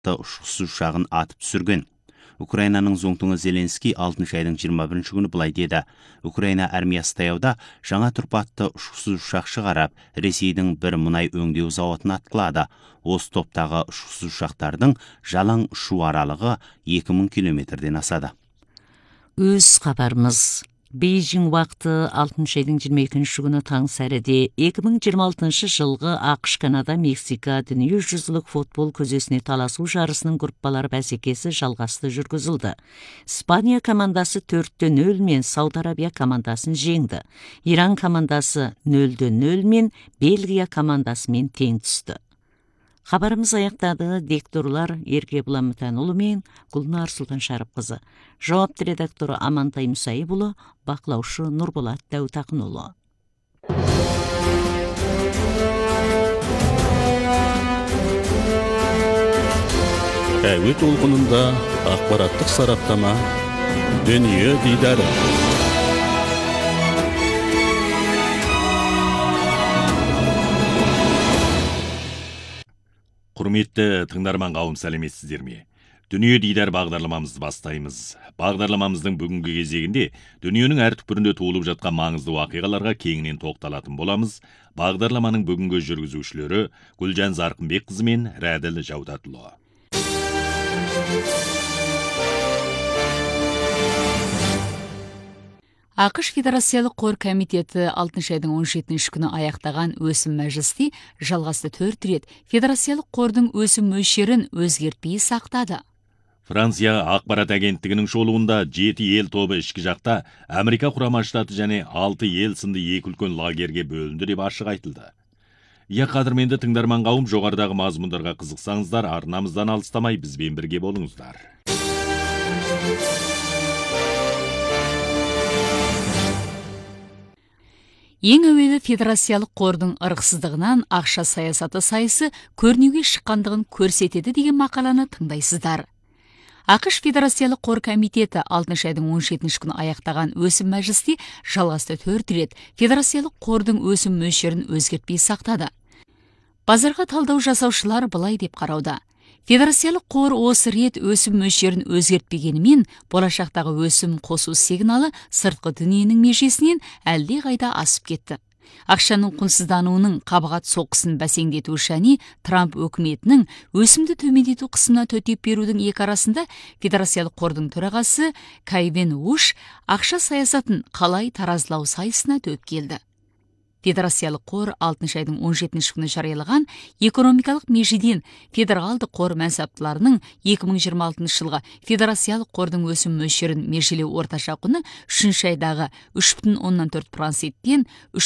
атты ұшқышсыз ұшағын атып түсірген. Украинаның зоңтуңы Зеленский 6 айдың 21 күні былай деді. Украина армиясы таяуда жаңа тұрпатты ұшқышсыз ұшақ шығарып, Ресейдің бір мұнай өңдеу зауытын атқылады. Осы топтағы ұшқышсыз ұшақтардың жалаң ұшу аралығы 2000 километрден асады. Өз хабарымыз. Бейжің вақты 6 айдың 22 күні таң сәріде 2026 жылғы ақш, Канада, Мексика дүниежүзілік футбол көзесіне таласу жарысының группалар бәсекесі жалғасты жүргізілді. Испания командасы 4-0 мен Сауд Арабия командасын жеңді. Иран командасы 0-0 мен Бельгия командасымен тең түсті. Хабарымыз аяқтады. Дикторлар Еркебұлан Мүтәнұлы мен Гүлнар Сұлтаншарыпқызы. Жауапты редакторы Амантай Мұсайыпұлы, бақылаушы Нұрболат Дәутақынұлы. Әуе толқынында ақпараттық сараптама, дүние дидары. Құрметті тыңдарман қауым, сәлеметсіздер ме? Дүние дидар бағдарламамызды бастаймыз. Бағдарламамыздың бүгінгі кезегінде дүниенің әр түкпірінде туылып жатқан маңызды уақиғаларға кеңінен тоқталатын боламыз. Бағдарламаның бүгінгі жүргізушілері Гүлжан Зарқынбекқызы мен Рәділ Жаудатұлы. ақш Федерациялық қор комитеті 6 айдың 17 күні аяқтаған өсім мәжілісте жалғасты 4 рет Федерациялық қордың өсім мөлшерін өзгертпей сақтады. Франция ақпарат агенттігінің шолуында 7 ел тобы ішкі жақта Америка құрама штаты және 6 ел сынды екі үлкен лагерге бөлінді деп ашық айтылды. Қадірменді тыңдарман қауым, жоғарыдағы мазмұндарға қызықсаңыздар, арнамыздан алыстамай бізбен бірге болыңыздар. Ең әуелі Федерациялық қордың ырықсыздығынан ақша саясаты сайысы көрнеуге шыққандығын көрсетеді деген мақаланы тыңдайсыздар. ақш Федерациялық қор комитеті 6 айдың 17 күні аяқтаған өсім мәжілісте жалғасты 4 рет Федерациялық қордың өсім мөлшерін өзгертпей сақтады. Базарға талдау жасаушылар былай деп қарауда. Федерациялық қор осы рет өсім мөлшерін өзгертпегенімен, болашақтағы өсім қосу сигналы сыртқы дүниенің межесінен әлде қайда асып кетті. Ақшаның құнсыздануының қабағат соққысын бәсеңдету және Трамп өкіметінің өсімді төмендету қысымына төтеп берудің екі арасында Федерациялық қордың төрағасы Кайвен Уш ақша саясатын қалай таразылау сайысына төп келді. Федерациялық қор 6 айдың 17 күні жариялаған экономикалық межеден федералды қор мәнсаптыларының 2026 жылға Федерациялық қордың өсім мөлшерін межелеу орташа құны 3 айдағы 3,4%-тен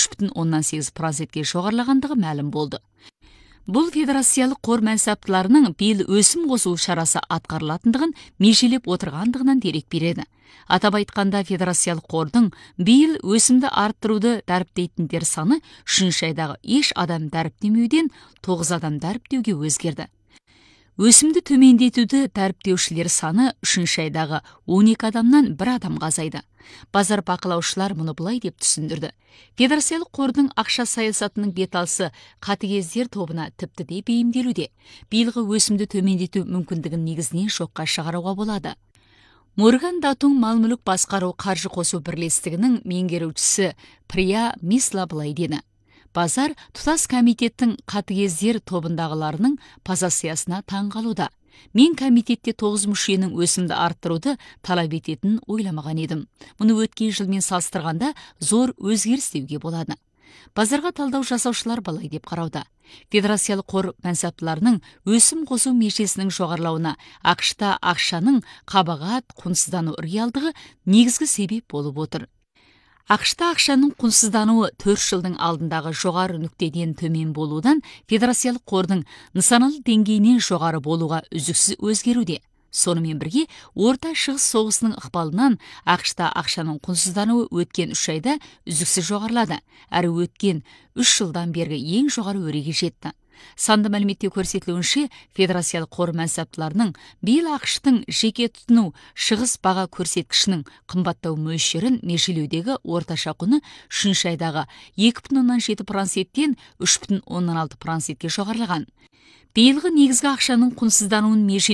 3,8%-ге жоғарылағандығы мәлім болды. Бұл Федерациялық қор мәнсаптыларының биыл өсім қосу шарасы атқарылатындығын межелеп отырғандығынан дерек береді. Атап айтқанда, Федерациялық қордың биыл өсімді арттыруды дәріптейтіндер саны 3 айдағы еш адам дәріптемеуден 9 адам дәріптеуге өзгерді. Өсімді төмендетуді дәріптеушілер саны 3 айдағы 12 адамнан 1 адамға азайды. Базар бақылаушылар мұны былай деп түсіндірді. Федерациялық қордың ақша саясатының беталысы қатыгездер тобына тіпті де бейімделуде. Биылғы өсімді төмендету мүмкіндігін негізінен жоққа шығаруға болады. Морган Датун мал-мүлік басқару қаржы қосу бірлестігінің меңгерушісі Прия Мисла былай деді. Базар тұтас комитеттің қатыгездер тобындағыларының позициясына таң қалуда. Мен комитетте 9 мүшенің өсімді арттыруды талап ететінін ойламаған едім. Мұны өткен жылмен салыстырғанда зор өзгеріс деуге болады. Базарға талдау жасаушылар былай деп қарауда. Федерациялық қор мәнсаптыларының өсім қосу межесінің жоғарылауына ақшта ақшаның қабағат құнсыздану реалдығы негізгі себеп болып отыр. ақшта ақшаның құнсыздануы 4 жылдың алдындағы жоғары нүктеден төмен болудан Федерациялық қордың нысаналы деңгейінен жоғары болуға үздіксіз өзгеруде. Сонымен бірге, Орта Шығыс соғысының ықпалынан ақшта ақшаның құнсыздануы өткен 3 айда үздіксіз жоғарылады, әрі өткен 3 жылдан бергі ең жоғары өреге жетті. Санды мәліметте көрсетілуінше, федерациялық қор мәнсаптыларының биыл ақштың жеке тұтыну шығыс баға көрсеткішінің қымбаттау мөлшерін межелеудегі орташа құны 3 айдағы 2,7%-тен 3,6%-ке жоғарылаған. Биылғы негізгі ақшаның құнсыздануын